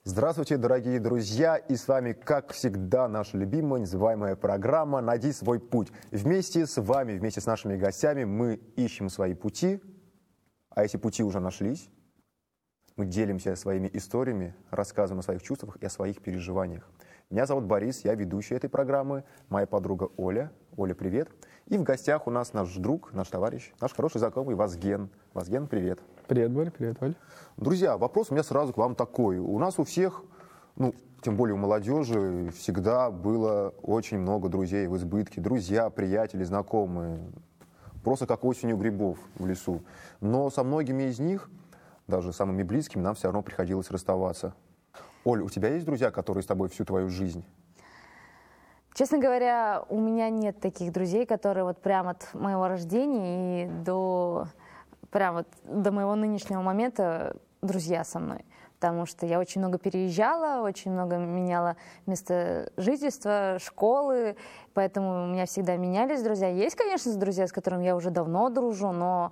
Здравствуйте, дорогие друзья, и с вами, как всегда, наша любимая, называемая программа «Найди свой путь». Вместе с вами, вместе с нашими гостями мы ищем свои пути, а эти пути уже нашлись. Мы делимся своими историями, рассказываем о своих чувствах и о своих переживаниях. Меня зовут Борис, я ведущий этой программы, моя подруга Оля. Оля, привет. И в гостях у нас наш друг, наш товарищ, наш хороший знакомый Вазген. Вазген, привет. Привет, Борь, привет, Оль. Друзья, вопрос у меня сразу к вам такой. У нас у всех, тем более у молодежи, всегда было очень много друзей в избытке. Друзья, приятели, знакомые. Просто как осенью грибов в лесу. Но со многими из них, даже самыми близкими, нам все равно приходилось расставаться. Оль, у тебя есть друзья, которые с тобой всю твою жизнь? Честно говоря, у меня нет таких друзей, которые вот прямо от моего рождения и до моего нынешнего момента друзья со мной. Потому что я очень много переезжала, очень много меняла место жительства, школы, поэтому у меня всегда менялись друзья. Есть, конечно, друзья, с которыми я уже давно дружу, но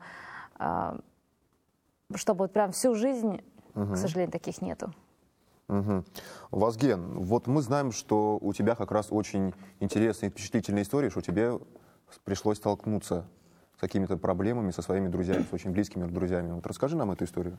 чтобы вот прям всю жизнь, к сожалению, таких нету. Вазген, вот мы знаем, что у тебя как раз очень интересная и впечатлительная история, что тебе пришлось столкнуться с какими-то проблемами со своими друзьями, с очень близкими друзьями. Вот расскажи нам эту историю.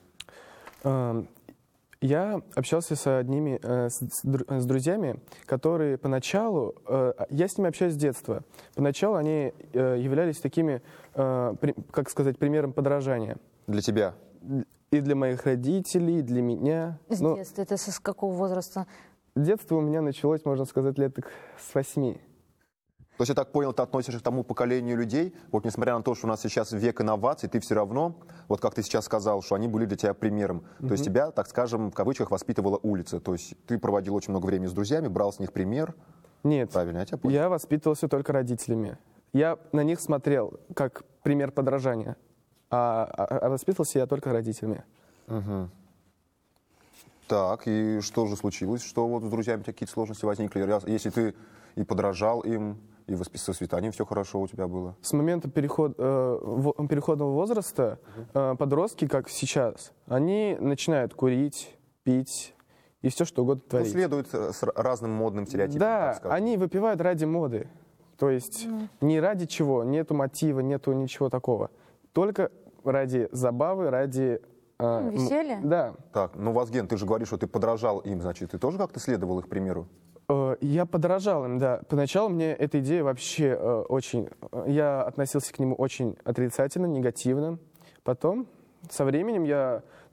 Я общался с друзьями, которые поначалу, я с ними общаюсь с детства, поначалу они являлись такими, как сказать, примером подражания. Для тебя? И для моих родителей, и для меня. С детства? Это с какого возраста? Детство у меня началось, можно сказать, лет с 8. То есть, я так понял, ты относишься к тому поколению людей, вот несмотря на то, что у нас сейчас век инноваций, ты все равно, вот как ты сейчас сказал, что они были для тебя примером. То есть тебя, так скажем, в кавычках воспитывала улица. То есть ты проводил очень много времени с друзьями, брал с них пример. Нет, правильно, я тебя понял. Я воспитывался только родителями. Я на них смотрел как пример подражания, а воспитывался я только родителями. Так, и что же случилось? Что вот с друзьями какие-то сложности возникли? Если ты и подражал им, и с воспитанием все хорошо у тебя было? С момента переходного возраста подростки, как сейчас, они начинают курить, пить и все что угодно творить. Следуют с разным модным стереотипам. Да, они выпивают ради моды. То есть не ради чего, нету мотива, нету ничего такого. Только ради забавы, ради... Веселья? Да. Так, Вазген, ты же говоришь, что ты подражал им, значит, ты тоже как-то следовал их примеру? Я подражал им, да. Поначалу мне эта идея вообще я относился к нему очень отрицательно, негативно. Потом, со временем, я